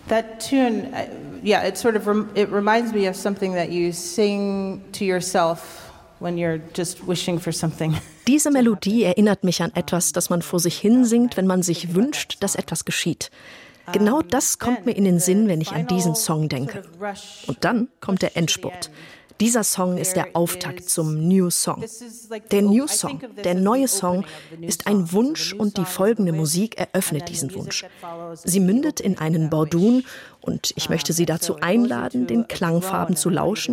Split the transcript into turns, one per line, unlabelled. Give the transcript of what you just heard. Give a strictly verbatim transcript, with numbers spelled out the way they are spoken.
That tune, uh, yeah, it sort of rem- it reminds me of something that you sing to yourself when you're just wishing for something.
Diese Melodie erinnert mich an etwas, das man vor sich hinsingt, wenn man sich wünscht, dass etwas geschieht. Genau das kommt mir in den Sinn, wenn ich an diesen Song denke. Und dann kommt der Endspurt. Dieser Song ist der Auftakt zum New Song. Der New Song, der neue Song, ist ein Wunsch und die folgende Musik eröffnet diesen Wunsch. Sie mündet in einen Bordun und ich möchte Sie dazu einladen, den Klangfarben zu lauschen,